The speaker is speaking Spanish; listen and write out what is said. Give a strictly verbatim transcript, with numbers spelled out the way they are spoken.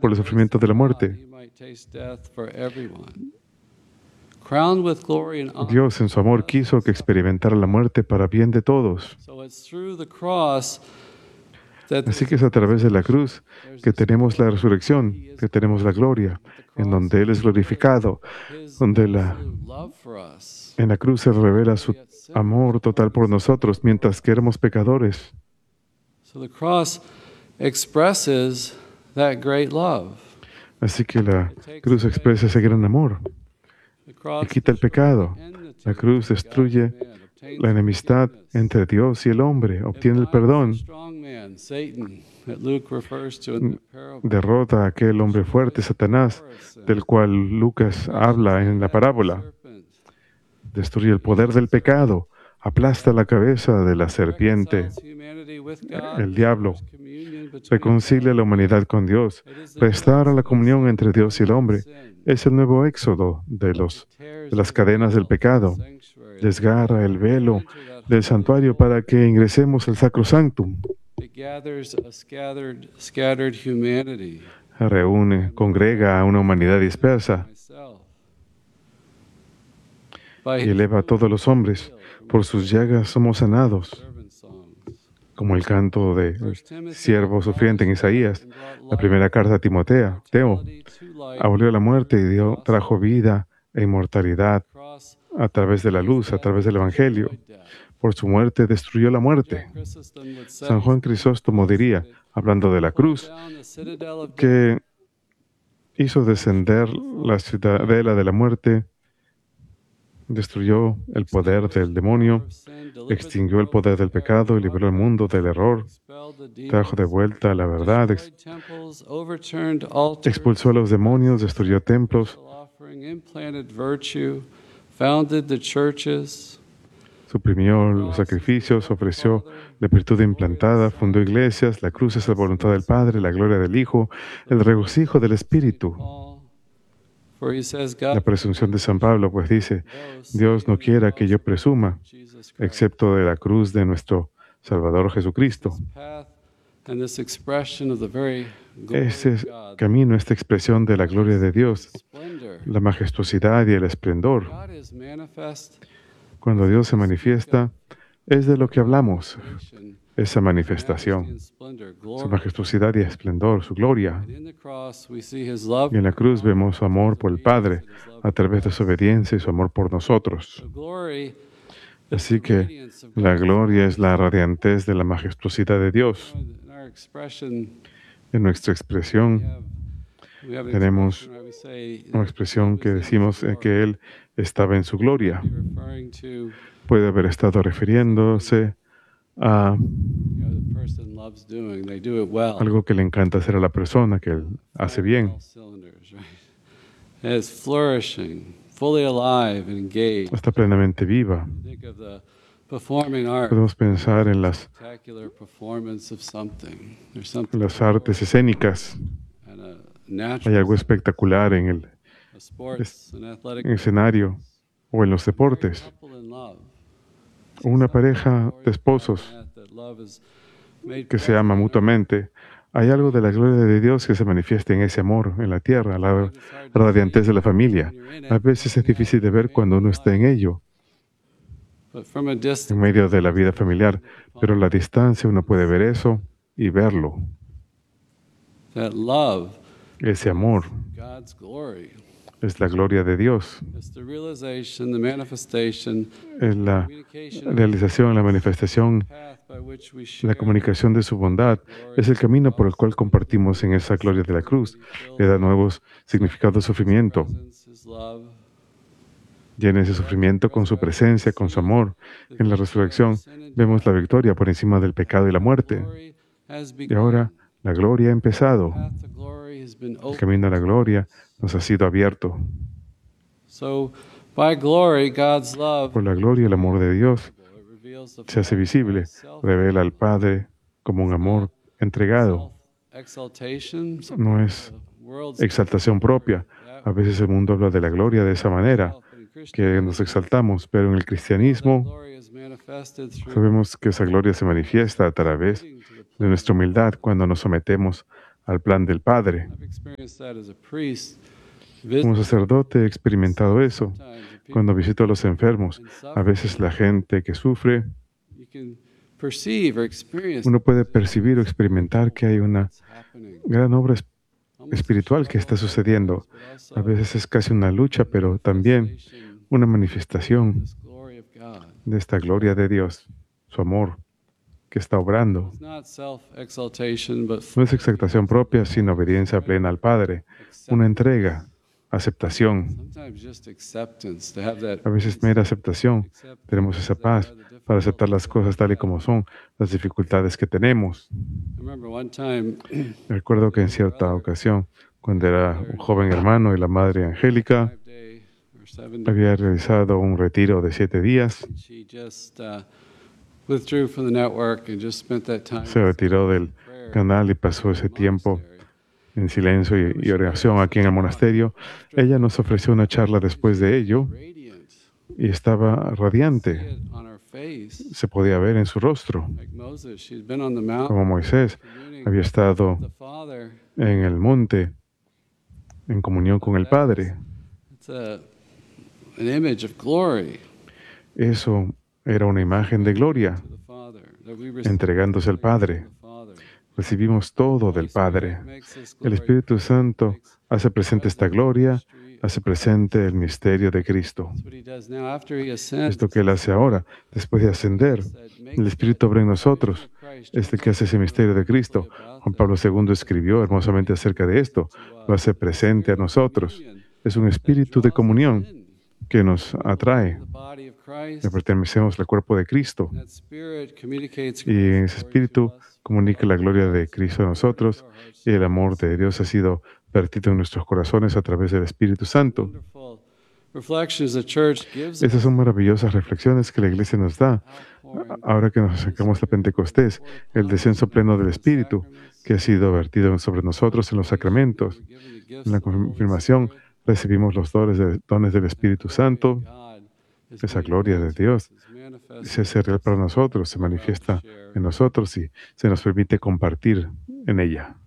por el sufrimiento de la muerte. Dios, en su amor, quiso que experimentara la muerte para bien de todos. Así que es a través de la cruz que tenemos la resurrección, que tenemos la gloria, en donde Él es glorificado, donde la, en la cruz se revela su amor total por nosotros, mientras que éramos pecadores. Así que la cruz expresa ese gran amor y quita el pecado. La cruz destruye la enemistad entre Dios y el hombre, obtiene el perdón, derrota a aquel hombre fuerte, Satanás, del cual Lucas habla en la parábola. Destruye el poder del pecado, aplasta la cabeza de la serpiente, el diablo, reconcilia a la humanidad con Dios, restaura la comunión entre Dios y el hombre. Es el nuevo éxodo de, los, de las cadenas del pecado. Desgarra el velo del santuario para que ingresemos al sacrosanctum. Reúne, congrega a una humanidad dispersa y eleva a todos los hombres. Por sus llagas somos sanados. Como el canto de siervo sufriente en Isaías, la primera carta a Timoteo, Teo, abolió la muerte y dio, trajo vida e inmortalidad a través de la luz, a través del Evangelio. Por su muerte destruyó la muerte. San Juan Crisóstomo diría, hablando de la cruz, que hizo descender la ciudadela de la muerte, destruyó el poder del demonio, extinguió el poder del pecado y liberó el mundo del error, trajo de vuelta la verdad, ex expulsó a los demonios, destruyó templos, suprimió los sacrificios, ofreció la virtud implantada, fundó iglesias. La cruz es la voluntad del Padre, la gloria del Hijo, el regocijo del Espíritu. La presunción de San Pablo, pues dice, Dios no quiera que yo presuma, excepto de la cruz de nuestro Salvador Jesucristo. Ese camino, esta expresión de la gloria de Dios, la majestuosidad y el esplendor. Cuando Dios se manifiesta, es de lo que hablamos, esa manifestación, su majestuosidad y esplendor, su gloria. Y en la cruz vemos su amor por el Padre a través de su obediencia y su amor por nosotros. Así que la gloria es la radiantez de la majestuosidad de Dios. En nuestra expresión tenemos una expresión que decimos que Él estaba en su gloria. Puede haber estado refiriéndose a algo que le encanta hacer a la persona, que Él hace bien. Está plenamente viva. Podemos pensar en las, en las artes escénicas. Hay algo espectacular en el, en el escenario o en los deportes. Una pareja de esposos que se ama mutuamente. Hay algo de la gloria de Dios que se manifiesta en ese amor en la tierra, la radiantez de la familia. A veces es difícil de ver cuando uno está en ello, en medio de la vida familiar, pero a la distancia uno puede ver eso y verlo. Ese amor es la gloria de Dios. Es la realización, la manifestación, la comunicación de su bondad. Es el camino por el cual compartimos en esa gloria de la cruz. Le da nuevos significados de sufrimiento. Llena ese sufrimiento con su presencia, con su amor. En la resurrección vemos la victoria por encima del pecado y la muerte. Y ahora la gloria ha empezado. El camino a la gloria nos ha sido abierto. Por la gloria, el amor de Dios se hace visible, revela al Padre como un amor entregado. No es exaltación propia. A veces el mundo habla de la gloria de esa manera, que nos exaltamos, pero en el cristianismo sabemos que esa gloria se manifiesta a través de nuestra humildad cuando nos sometemos al plan del Padre. Como sacerdote he experimentado eso. Cuando visito a los enfermos, a veces la gente que sufre, uno puede percibir o experimentar que hay una gran obra es- espiritual que está sucediendo. A veces es casi una lucha, pero también una manifestación de esta gloria de Dios, su amor que está obrando. No es exaltación propia, sino obediencia plena al Padre, una entrega, aceptación. A veces mera aceptación. Tenemos esa paz para aceptar las cosas tal y como son, las dificultades que tenemos. Recuerdo que en cierta ocasión, cuando era un joven hermano y la madre Angélica había realizado un retiro de siete días, se retiró del canal y pasó ese tiempo en silencio y, y oración aquí en el monasterio. Ella nos ofreció una charla después de ello y estaba radiante. Se podía ver en su rostro, como Moisés había estado en el monte en comunión con el Padre. Eso era una imagen de gloria, entregándose al Padre. Recibimos todo del Padre. El Espíritu Santo hace presente esta gloria, hace presente el misterio de Cristo. Esto que Él hace ahora, después de ascender, el Espíritu obra en nosotros. Es el que hace ese misterio de Cristo. Juan Pablo segundo escribió hermosamente acerca de esto. Lo hace presente a nosotros. Es un espíritu de comunión que nos atrae. Le pertenecemos al cuerpo de Cristo. Y ese espíritu comunica la gloria de Cristo a nosotros y el amor de Dios ha sido vertido en nuestros corazones a través del Espíritu Santo. Esas son maravillosas reflexiones que la Iglesia nos da ahora que nos acercamos a Pentecostés, el descenso pleno del Espíritu que ha sido vertido sobre nosotros en los sacramentos. En la confirmación recibimos los dones, de, dones del Espíritu Santo. Esa gloria de Dios se hace real para nosotros, se manifiesta en nosotros y se nos permite compartir en ella.